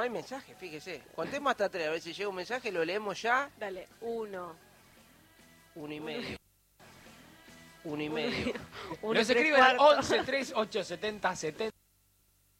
hay mensaje, fíjese. Contemos hasta 3, a ver si llega un mensaje, lo leemos ya. Dale, 1. 1,5. 1,5. Uno Nos y tres escriben al cuartos. 11 3870 70.